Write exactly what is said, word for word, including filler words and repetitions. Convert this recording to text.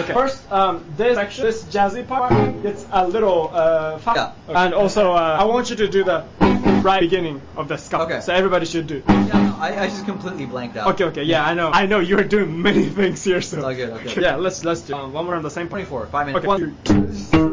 Okay. First, um, this section, this jazzy part, it's a little uh, fast. Yeah. Okay. And also, uh, I want you to do the right beginning of the ska. Okay. So everybody should do. Yeah, no, I, I just completely blanked out. Okay, okay, yeah, I know. I know you're doing many things here, so. It's all good, okay. Yeah, let's let's do um, one more on the same point. twenty-four, five minutes. Okay, one, two.